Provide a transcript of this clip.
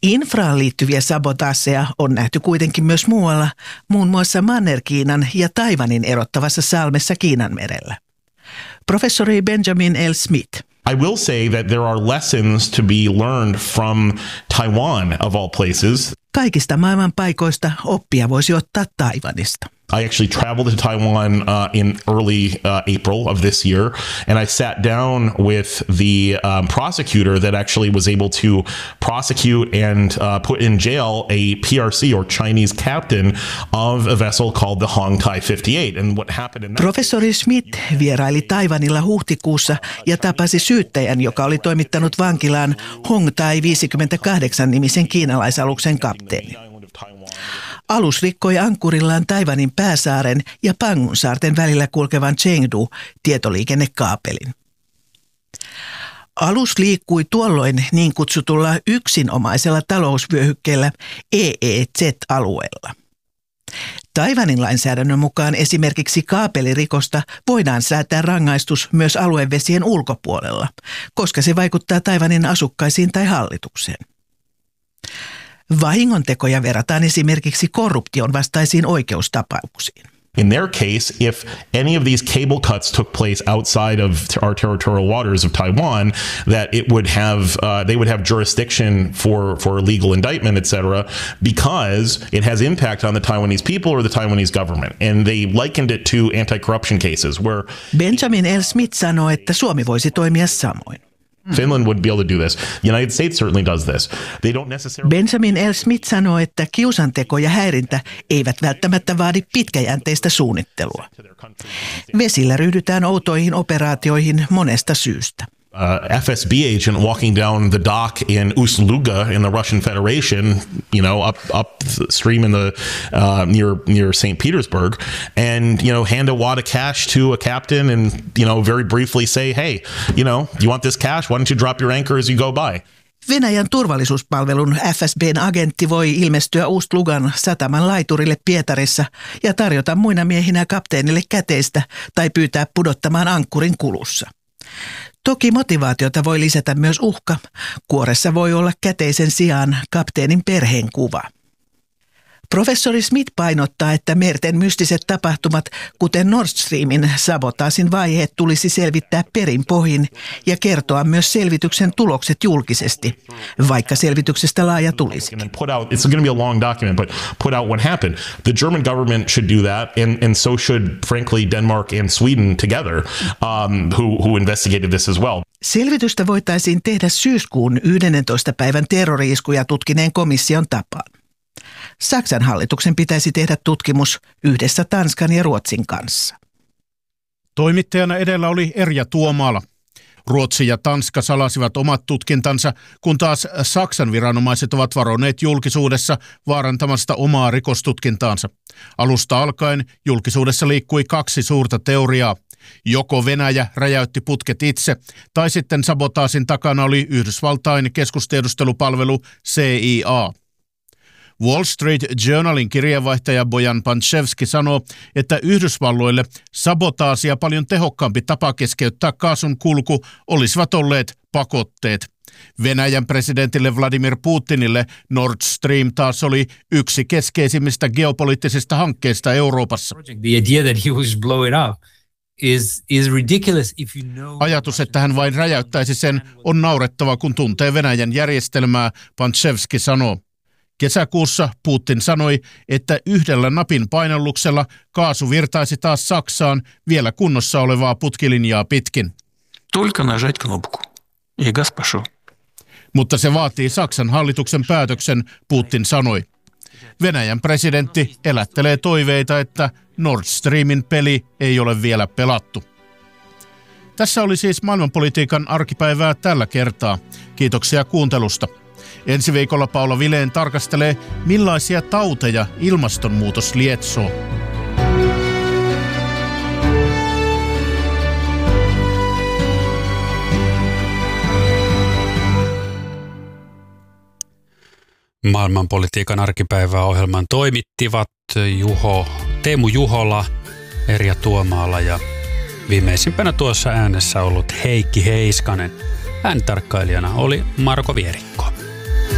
Infraan liittyviä sabotaaseja on nähty kuitenkin myös muualla, muun muassa Manner-Kiinan ja Taiwanin erottavassa salmessa Kiinanmerellä. Professori Benjamin L. Smith. I will say that there are lessons to be learned from Taiwan of all places. Kaikista maailman paikoista oppia voisi ottaa Taiwanista. I actually traveled to Taiwan in early April of this year, and I sat down with the prosecutor that actually was able to prosecute and put in jail a PRC or Chinese captain of a vessel called the Hong Tai 58. And what happened in that... Professori Smith vieraili Taiwanilla huhtikuussa ja tapasi syyttäjän, joka oli toimittanut vankilaan Hong Tai 58 nimisen kiinalaisaluksen kapteeni. Alus rikkoi ankkurillaan Taiwanin pääsaaren ja Pangun saarten välillä kulkevan Chengdu-tietoliikennekaapelin. Alus liikkui tuolloin niin kutsutulla yksinomaisella talousvyöhykkeellä EEZ-alueella. Taiwanin lainsäädännön mukaan esimerkiksi kaapelirikosta voidaan säätää rangaistus myös aluevesien ulkopuolella, koska se vaikuttaa Taiwanin asukkaisiin tai hallitukseen. Vahingontekoja verrataan esimerkiksi korruption vastaisiin oikeustapauksiin. In their case, if any of these cable cuts took place outside of our territorial waters of Taiwan, that it would have they would have jurisdiction for legal indictment, etc., because it has impact on the Taiwanese people or the Taiwanese government. And they likened it to anti-corruption cases where Benjamin L. Smith sanoi, että Suomi voisi toimia samoin. Finland would be able to do this. The United States certainly does this. They don't necessarily... Benjamin L. Smith sanoi, että kiusanteko ja häirintä eivät välttämättä vaadi pitkäjänteistä suunnittelua. Vesillä ryhdytään outoihin operaatioihin monesta syystä. FSB agent walking down the dock in Ust-Luga in the Russian Federation, upstream in the near St. Petersburg, and hand a wad of cash to a captain and very briefly say, hey, you want this cash? Why don't you drop your anchor as you go by? Venäjän turvallisuuspalvelun FSB:n agentti voi ilmestyä Ust-Lugan sataman laiturille Pietarissa ja tarjota muina miehinä kapteenille käteistä tai pyytää pudottamaan ankkurin kulussa. Toki motivaatiota voi lisätä myös uhka. Kuoressa voi olla käteisen sijaan kapteenin perheen kuva. Professori Smith painottaa, että merten mystiset tapahtumat, kuten Nord Streamin sabotaasin vaiheet, tulisi selvittää perin pohjin ja kertoa myös selvityksen tulokset julkisesti, vaikka selvityksestä laaja tulisikin. It's going to be a long document, but put out what happened. The German government should do that, and so should, frankly, Denmark and Sweden together, who investigated this as well. Selvitystä voitaisiin tehdä syyskuun 11. päivän terrori-iskuja tutkineen komission tapaan. Saksan hallituksen pitäisi tehdä tutkimus yhdessä Tanskan ja Ruotsin kanssa. Toimittajana edellä oli Erja Tuomaala. Ruotsi ja Tanska salasivat omat tutkintansa, kun taas Saksan viranomaiset ovat varoneet julkisuudessa vaarantamasta omaa rikostutkintaansa. Alusta alkaen julkisuudessa liikkui kaksi suurta teoriaa. Joko Venäjä räjäytti putket itse, tai sitten sabotaasin takana oli Yhdysvaltain keskustiedustelupalvelu CIA. Wall Street Journalin kirjeenvaihtaja Bojan Panchevski sanoo, että Yhdysvalloille sabotaasi ja paljon tehokkaampi tapa keskeyttää kaasun kulku olisivat olleet pakotteet. Venäjän presidentille Vladimir Putinille Nord Stream taas oli yksi keskeisimmistä geopoliittisista hankkeista Euroopassa. Ajatus, että hän vain räjäyttäisi sen, on naurettava, kun tuntee Venäjän järjestelmää, Panchevski sanoo. Kesäkuussa Putin sanoi, että yhdellä napin painalluksella kaasu virtaisi taas Saksaan vielä kunnossa olevaa putkilinjaa pitkin. Mutta se vaatii Saksan hallituksen päätöksen, Putin sanoi. Venäjän presidentti elättelee toiveita, että Nord Streamin peli ei ole vielä pelattu. Tässä oli siis maailmanpolitiikan arkipäivää tällä kertaa. Kiitoksia kuuntelusta. Ensi viikolla Paula Vileen tarkastelee, millaisia tauteja ilmastonmuutos lietsoo. Maailmanpolitiikan arkipäivää ohjelman toimittivat Teemu Juhola, Erja Tuomaala ja viimeisimpänä tuossa äänessä ollut Heikki Heiskanen. Äänitarkkailijana oli Marko Vierikko.